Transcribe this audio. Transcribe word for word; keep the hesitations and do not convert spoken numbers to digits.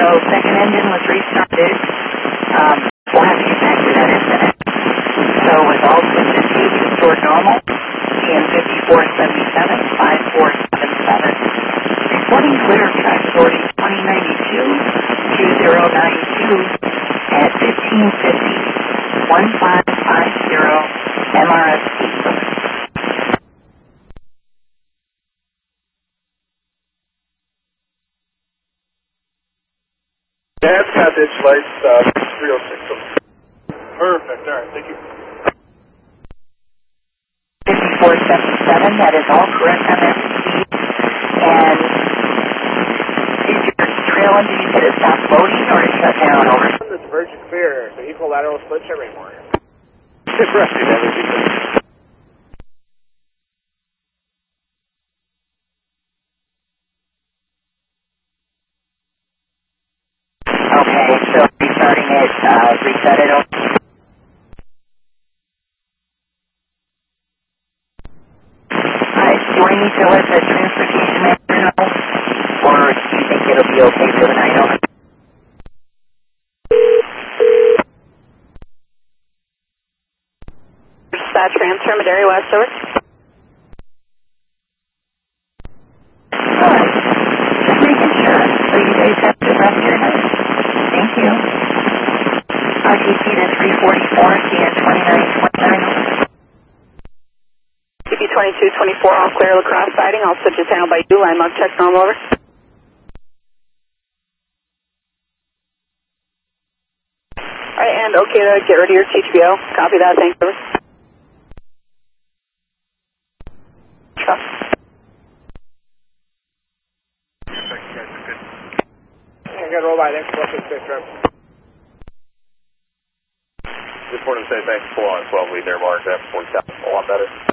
So second engine was restarted. Um, we'll have to get back to that in a minute. So with all switches T restored normal, P M fifty-four seventy-seven, five four seven seven. Reporting clear track sorting twenty ninety-two, two zero nine two at fifteen fifty, one five five zero M R S T. Dad's got ditch lights, uh, three oh six. Perfect, alright, thank you. fifty-four seventy-seven, that is all correct on that speed. And is your trail engine, you said it stopped loading or it shut down over? This Virgin Clear, the equilateral split every morning. Right, that would be good. Okay, so restarting it, uh, reset it over. Alright, do I need to let the transportation manager know? Or do you think it'll be okay for the night over? Dispatch transfer, Madary West, over. Alright, just making sure. So you guys have to rest your night. Thank you. R T C to three forty-four, T N twenty-nine twenty-nine. T P twenty-two twenty-four, all clear, lacrosse siding, all switches handled by you, line mark check normal, over. Alright, and okay to get rid of your T H B O. Copy that, thanks, over. Trust. I'm gonna roll by next one, six, right? Report and say thanks, four on twelve, lead there, Mark, that's forty-seven, a lot better.